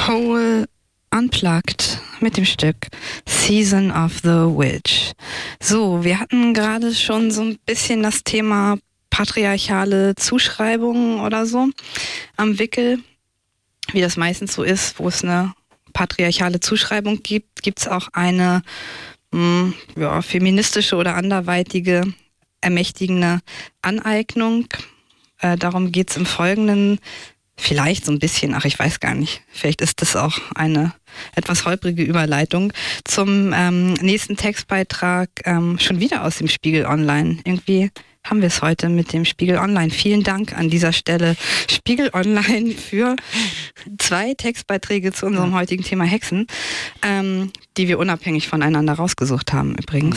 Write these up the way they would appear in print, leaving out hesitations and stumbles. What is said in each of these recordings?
Hole Unplugged mit dem Stück Season of the Witch. So, wir hatten gerade schon so ein bisschen das Thema patriarchale Zuschreibungen oder so am Wickel. Wie das meistens so ist, wo es eine patriarchale Zuschreibung gibt, gibt es auch eine feministische oder anderweitige ermächtigende Aneignung. Darum geht es im Folgenden vielleicht so ein bisschen, ich weiß gar nicht, vielleicht ist das auch eine etwas holprige Überleitung zum nächsten Textbeitrag, schon wieder aus dem Spiegel Online. Irgendwie haben wir es heute mit dem Spiegel Online. Vielen Dank an dieser Stelle Spiegel Online für 2 Textbeiträge zu unserem heutigen Thema Hexen, die wir unabhängig voneinander rausgesucht haben übrigens.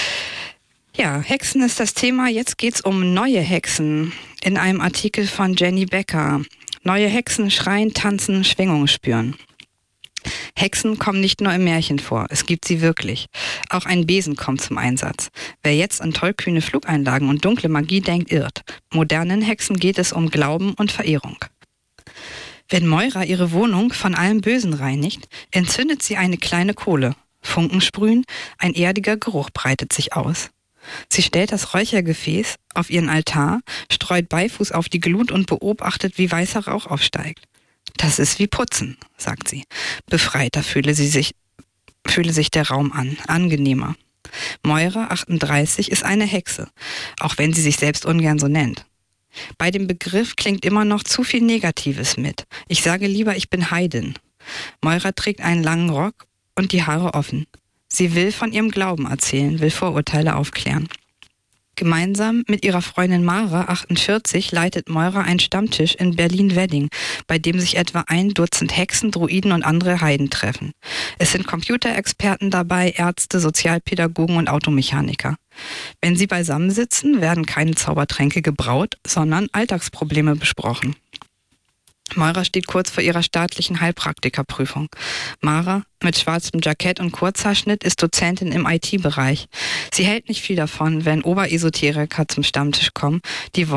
Ja, Hexen ist das Thema. Jetzt geht's um neue Hexen in einem Artikel von Jenny Becker. Neue Hexen schreien, tanzen, Schwingungen spüren. Hexen kommen nicht nur im Märchen vor, es gibt sie wirklich. Auch ein Besen kommt zum Einsatz. Wer jetzt an tollkühne Flugeinlagen und dunkle Magie denkt, irrt. Modernen Hexen geht es um Glauben und Verehrung. Wenn Moira ihre Wohnung von allem Bösen reinigt, entzündet sie eine kleine Kohle. Funken sprühen, ein erdiger Geruch breitet sich aus. Sie stellt das Räuchergefäß auf ihren Altar, streut Beifuß auf die Glut und beobachtet, wie weißer Rauch aufsteigt. Das ist wie Putzen, sagt sie. Befreiter fühle sich der Raum an, angenehmer. Moira, 38, ist eine Hexe, auch wenn sie sich selbst ungern so nennt. Bei dem Begriff klingt immer noch zu viel Negatives mit. Ich sage lieber, ich bin Heidin. Moira trägt einen langen Rock und die Haare offen. Sie will von ihrem Glauben erzählen, will Vorurteile aufklären. Gemeinsam mit ihrer Freundin Mara, 48, leitet Moira einen Stammtisch in Berlin-Wedding, bei dem sich etwa 1 Dutzend Hexen, Druiden und andere Heiden treffen. Es sind Computerexperten dabei, Ärzte, Sozialpädagogen und Automechaniker. Wenn sie beisammensitzen, werden keine Zaubertränke gebraut, sondern Alltagsprobleme besprochen. Moira steht kurz vor ihrer staatlichen Heilpraktikerprüfung. Mara, mit schwarzem Jackett und Kurzhaarschnitt, ist Dozentin im IT-Bereich. Sie hält nicht viel davon, wenn Oberesoteriker zum Stammtisch kommen, die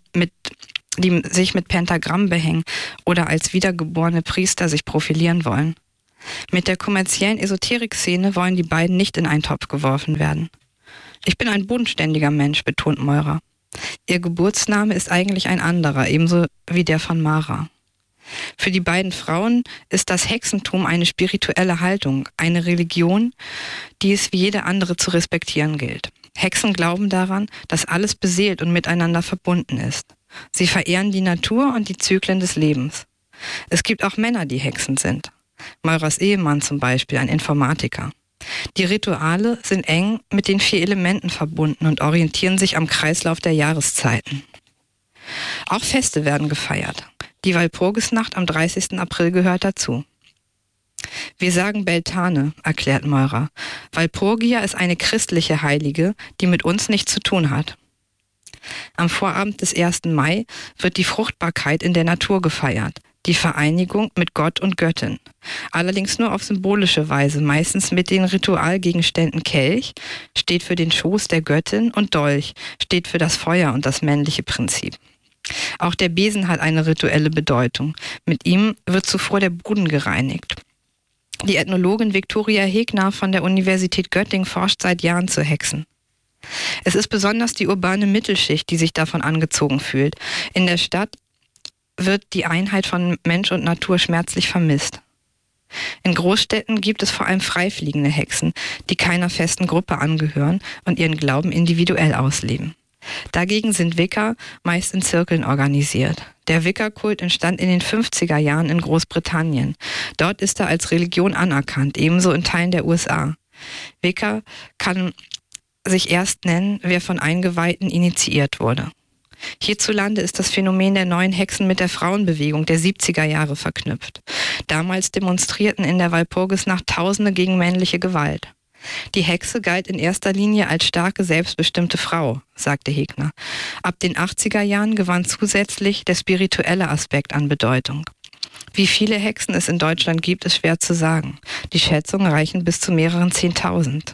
sich mit Pentagramm behängen oder als wiedergeborene Priester sich profilieren wollen. Mit der kommerziellen Esoterik-Szene wollen die beiden nicht in einen Topf geworfen werden. Ich bin ein bodenständiger Mensch, betont Moira. Ihr Geburtsname ist eigentlich ein anderer, ebenso wie der von Mara. Für die beiden Frauen ist das Hexentum eine spirituelle Haltung, eine Religion, die es wie jede andere zu respektieren gilt. Hexen glauben daran, dass alles beseelt und miteinander verbunden ist. Sie verehren die Natur und die Zyklen des Lebens. Es gibt auch Männer, die Hexen sind. Moiras Ehemann zum Beispiel, ein Informatiker. Die Rituale sind eng mit den 4 Elementen verbunden und orientieren sich am Kreislauf der Jahreszeiten. Auch Feste werden gefeiert. Die Walpurgisnacht am 30. April gehört dazu. Wir sagen Beltane, erklärt Moira. Walpurgia ist eine christliche Heilige, die mit uns nichts zu tun hat. Am Vorabend des 1. Mai wird die Fruchtbarkeit in der Natur gefeiert, die Vereinigung mit Gott und Göttin. Allerdings nur auf symbolische Weise, meistens mit den Ritualgegenständen Kelch, steht für den Schoß der Göttin, und Dolch, steht für das Feuer und das männliche Prinzip. Auch der Besen hat eine rituelle Bedeutung. Mit ihm wird zuvor der Boden gereinigt. Die Ethnologin Viktoria Hegner von der Universität Göttingen forscht seit Jahren zu Hexen. Es ist besonders die urbane Mittelschicht, die sich davon angezogen fühlt. In der Stadt wird die Einheit von Mensch und Natur schmerzlich vermisst. In Großstädten gibt es vor allem freifliegende Hexen, die keiner festen Gruppe angehören und ihren Glauben individuell ausleben. Dagegen sind Wicca meist in Zirkeln organisiert. Der Wicca-Kult entstand in den 50er Jahren in Großbritannien. Dort ist er als Religion anerkannt, ebenso in Teilen der USA. Wicca kann sich erst nennen, wer von Eingeweihten initiiert wurde. Hierzulande ist das Phänomen der neuen Hexen mit der Frauenbewegung der 70er Jahre verknüpft. Damals demonstrierten in der Walpurgisnacht Tausende gegen männliche Gewalt. Die Hexe galt in erster Linie als starke, selbstbestimmte Frau, sagte Hegner. Ab den 80er Jahren gewann zusätzlich der spirituelle Aspekt an Bedeutung. Wie viele Hexen es in Deutschland gibt, ist schwer zu sagen. Die Schätzungen reichen bis zu mehreren 10.000.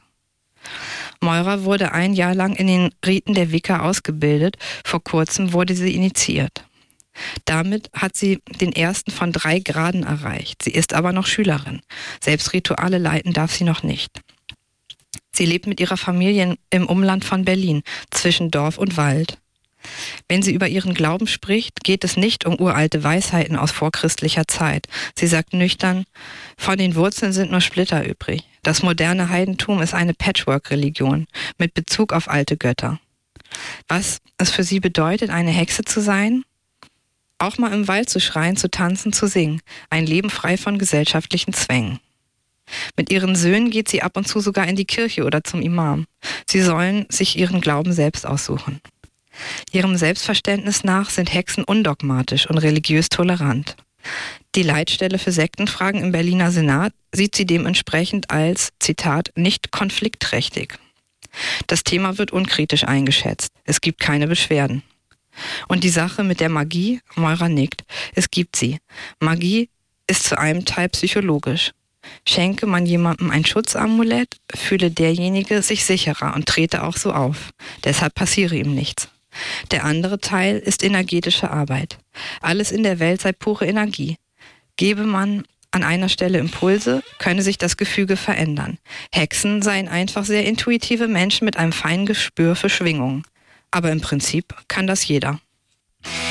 Moira wurde 1 Jahr lang in den Riten der Wicca ausgebildet, vor kurzem wurde sie initiiert. Damit hat sie den ersten von 3 Graden erreicht. Sie ist aber noch Schülerin. Selbst Rituale leiten darf sie noch nicht. Sie lebt mit ihrer Familie im Umland von Berlin, zwischen Dorf und Wald. Wenn sie über ihren Glauben spricht, geht es nicht um uralte Weisheiten aus vorchristlicher Zeit. Sie sagt nüchtern, von den Wurzeln sind nur Splitter übrig. Das moderne Heidentum ist eine Patchwork-Religion mit Bezug auf alte Götter. Was es für sie bedeutet, eine Hexe zu sein? Auch mal im Wald zu schreien, zu tanzen, zu singen. Ein Leben frei von gesellschaftlichen Zwängen. Mit ihren Söhnen geht sie ab und zu sogar in die Kirche oder zum Imam. Sie sollen sich ihren Glauben selbst aussuchen. Ihrem Selbstverständnis nach sind Hexen undogmatisch und religiös tolerant. Die Leitstelle für Sektenfragen im Berliner Senat sieht sie dementsprechend als, Zitat, nicht konfliktträchtig. Das Thema wird unkritisch eingeschätzt. Es gibt keine Beschwerden. Und die Sache mit der Magie, Moira nickt, es gibt sie. Magie ist zu einem Teil psychologisch. Schenke man jemandem ein Schutzamulett, fühle derjenige sich sicherer und trete auch so auf. Deshalb passiere ihm nichts. Der andere Teil ist energetische Arbeit. Alles in der Welt sei pure Energie. Gebe man an einer Stelle Impulse, könne sich das Gefüge verändern. Hexen seien einfach sehr intuitive Menschen mit einem feinen Gespür für Schwingungen. Aber im Prinzip kann das jeder.